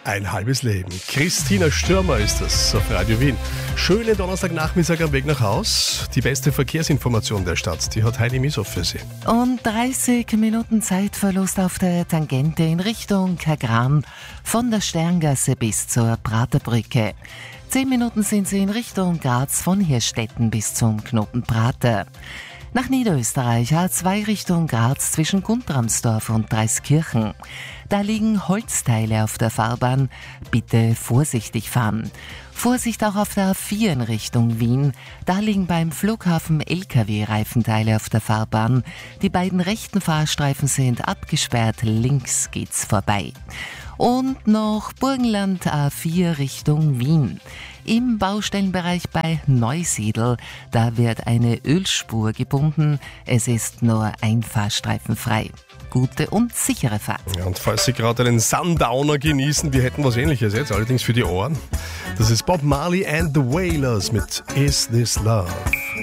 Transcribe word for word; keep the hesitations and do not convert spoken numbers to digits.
Ein halbes Leben. Christina Stürmer ist das auf Radio Wien. Schöne Donnerstagnachmittag am Weg nach Haus. Die beste Verkehrsinformation der Stadt, die hat Heidi Misow für Sie. Und dreißig Minuten Zeitverlust auf der Tangente in Richtung Kagran von der Sterngasse bis zur Praterbrücke. Zehn Minuten sind Sie in Richtung Graz von Hirstetten bis zum Knoten Prater. Nach Niederösterreich A zwei Richtung Graz zwischen Guntramsdorf und Dreiskirchen. Da liegen Holzteile auf der Fahrbahn. Bitte vorsichtig fahren. Vorsicht auch auf der A vier in Richtung Wien. Da liegen beim Flughafen L K W-Reifenteile auf der Fahrbahn. Die beiden rechten Fahrstreifen sind abgesperrt. Links geht's vorbei. Und noch Burgenland A vier Richtung Wien. Im Baustellenbereich bei Neusiedl, da wird eine Ölspur gebunden. Es ist nur ein Fahrstreifen frei. Gute und sichere Fahrt. Ja, und falls Sie gerade einen Sundowner genießen, wir hätten was Ähnliches jetzt, allerdings für die Ohren. Das ist Bob Marley and the Wailers mit Is This Love.